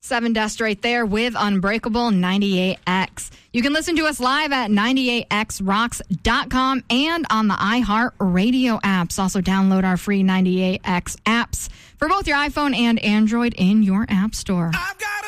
Seven Dust right there with Unbreakable 98X. You can listen to us live at 98xrocks.com and on the iHeart Radio apps. Also download our free 98X apps for both your iPhone and Android in your app store.